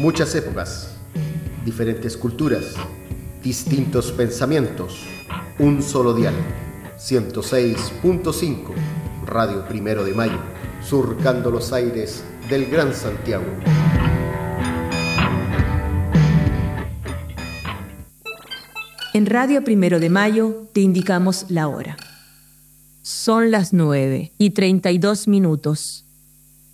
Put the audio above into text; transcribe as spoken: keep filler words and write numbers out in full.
Muchas épocas, diferentes culturas, distintos pensamientos, un solo dial. ciento seis punto cinco, Radio Primero de Mayo, surcando los aires del Gran Santiago. En Radio Primero de Mayo te indicamos la hora. Son las nueve y treinta y dos minutos.